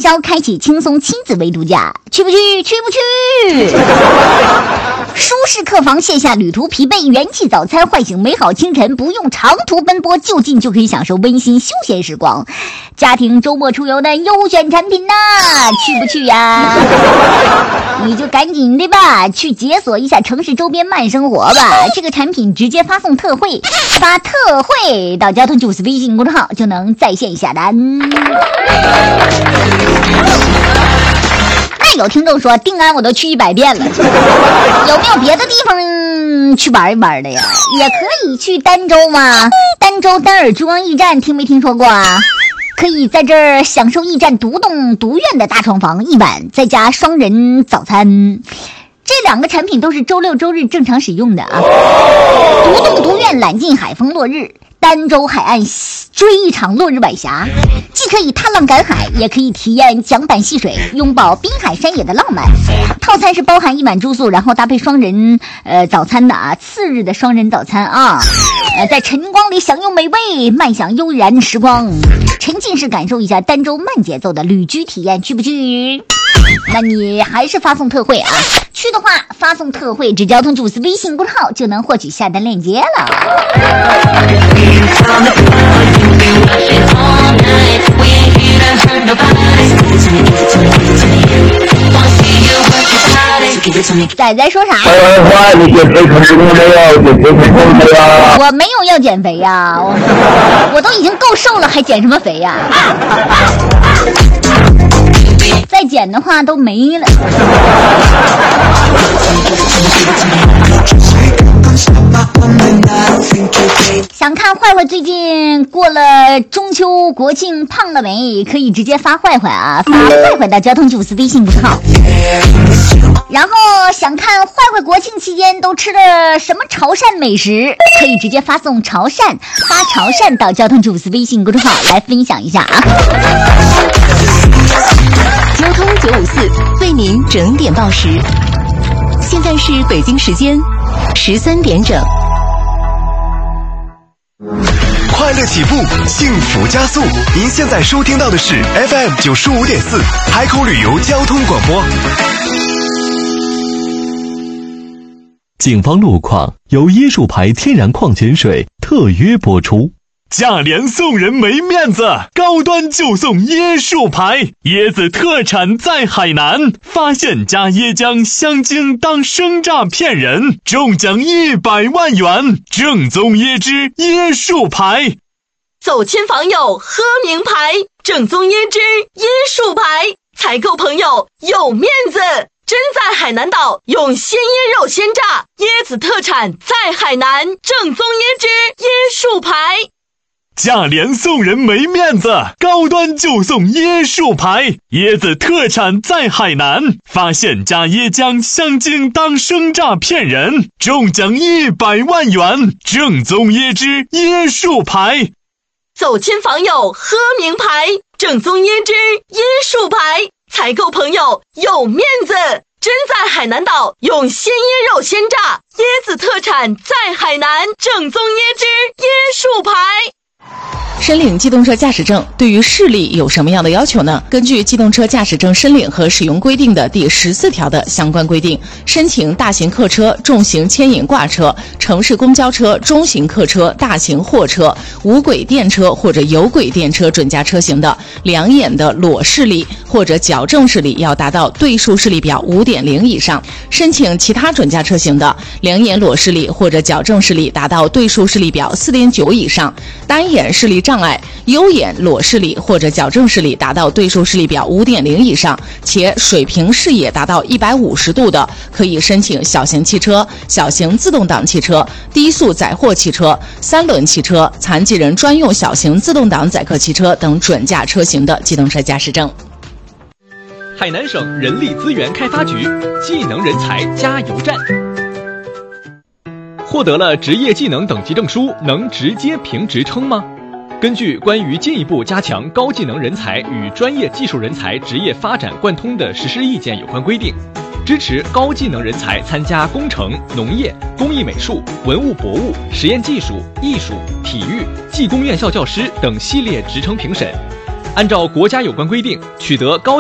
招开启轻松亲子微度假，去不去？去不去？舒适客房卸下旅途疲惫，元气早餐唤醒美好清晨，不用长途奔波，就近就可以享受温馨休闲时光。家庭周末出游的优选产品呐，去不去呀？你就赶紧的吧，去解锁一下城市周边慢生活吧。这个产品直接发送特惠，发特惠到交通90微信公众号就能在线下单。那有听众说定安我都去100遍了，有没有别的地方去玩一玩的呀？也可以去儋州嘛，儋州丹尔珠光驿站听没听说过啊？可以在这儿享受驿站独栋独院的大床房1晚，再加双人早餐。这2个产品都是周6周日正常使用的啊。独栋独院揽尽海风落日，儋州海岸追一场落日晚霞，既可以踏浪赶海，也可以体验桨板戏水，拥抱滨海山野的浪漫。套餐是包含1晚住宿，然后搭配双人早餐的啊，次日的双人早餐啊。在晨光里享用美味，慢享悠然时光，沉浸式感受一下儋州慢节奏的旅居体验，去不去？那你还是发送特惠啊！去的话发送特惠至交通90微信公众号就能获取下单链接了。仔仔说啥？ 你减肥成功没有？减肥成功没有？ 我没有要减肥呀，我都已经够瘦了，还减什么肥呀？再减的话都没了。想看坏坏最近过了中秋国庆胖了没？可以直接发坏坏啊，发坏坏到交通90微信公众号。然后想看坏坏国庆期间都吃了什么潮汕美食，可以直接发送潮汕，发潮汕到交通90微信公众号来分享一下啊。 交通954为您整点报时，现在是北京时间13点整。 快乐起步，幸福加速。您现在收听到的是 FM 95.4海口旅游交通广播。 警方路况由椰树牌天然矿泉水特约播出。 价廉送人没面子，高端就送椰树牌，椰子特产在海南，发现加椰浆香精当生榨骗人，中奖100万元，正宗椰汁椰树牌。 走亲访友喝名牌，正宗椰汁椰树牌，采购朋友有面子。真在海南岛用鲜椰肉鲜榨，椰子特产在海南，正宗椰汁椰树牌。 价廉送人没面子，高端就送椰树牌，椰子特产在海南，发现加椰浆香精当生榨骗人，中奖100万元，正宗椰汁椰树牌。 走亲访友喝名牌，正宗椰汁椰树牌，采购朋友有面子。真在海南岛用鲜椰肉鲜榨，椰子特产在海南，正宗椰汁椰树牌。 申领机动车驾驶证对于视力有什么样的要求呢？根据机动车驾驶证申领和使用规定的第14条的相关规定，申请大型客车、重型牵引挂车、城市公交车、中型客车、大型货车、无轨电车或者有轨电车准驾车型的两眼的裸视力或者矫正视力要达到对数视力表 5.0 以上；申请其他准驾车型的两眼裸视力或者矫正视力达到对数视力表 4.9 以上；单眼视力障碍、优眼裸视力或者矫正视力达到对数视力表 5.0 以上，且水平视野达到150度的，可以申请小型汽车、小型自动挡汽车、低速载货汽车、3轮汽车、残疾人专用小型自动挡载客汽车等准驾车型的机动车驾驶证。 海南省人力资源开发局技能人才加油站。获得了职业技能等级证书，能直接评职称吗？根据关于进一步加强高技能人才与专业技术人才职业发展贯通的实施意见有关规定，支持高技能人才参加工程、农业、工艺美术、文物博物、实验技术、艺术、体育、技工院校教师等系列职称评审，按照国家有关规定取得高